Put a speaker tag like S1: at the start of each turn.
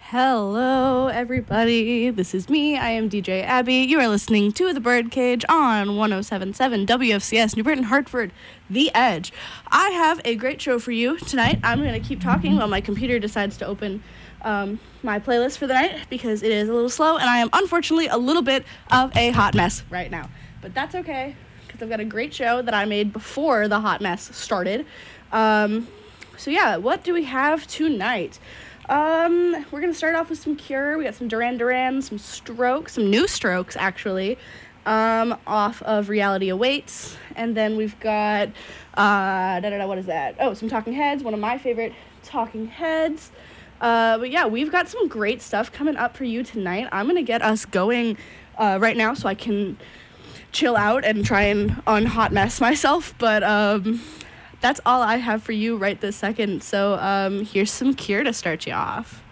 S1: Hello, everybody. This is me. I am DJ Abby. You are listening to The Birdcage on 1077 WFCS, New Britain, Hartford, The Edge. I have a great show for you tonight. I'm going to keep talking while my computer decides to open my playlist for the night because it is a little slow, and I am unfortunately a little bit of a hot mess right now. But that's okay because I've got a great show that I made before the hot mess started. So yeah, what do we have tonight? We're going to start off with some Cure. We got some Duran Duran, some Strokes, some new Strokes, actually, off of Reality Awaits. And then we've got, what is that? Oh, some Talking Heads, one of my favorite Talking Heads. But yeah, we've got some great stuff coming up for you tonight. I'm going to get us going right now so I can chill out and try and unhot mess myself. But that's all I have for you right this second. So here's some Cure to start you off.